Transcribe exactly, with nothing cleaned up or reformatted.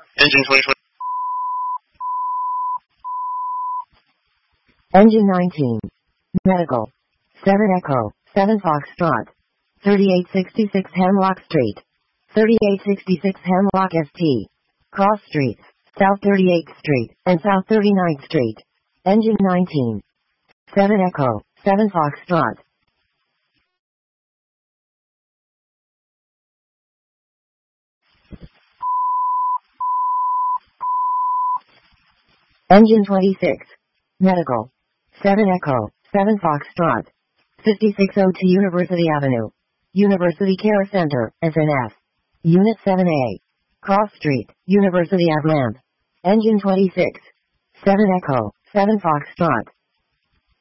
Engine twenty twenty. Engine nineteen. Medical. seven Echo, seven Foxtrot. thirty-eight sixty-six Hemlock Street. thirty-eight sixty-six Hemlock S T. Cross Streets, South thirty-eighth Street, and South thirty-ninth Street. Engine nineteen. seven Echo, seven Foxtrot. Engine twenty-six. Medical. seven Echo, seven Foxtrot. fifty-six oh two University Avenue. University Care Center, S N F. Unit seven A. Cross Street, University of Lamp. Engine twenty-six. seven Echo, seven Foxtrot.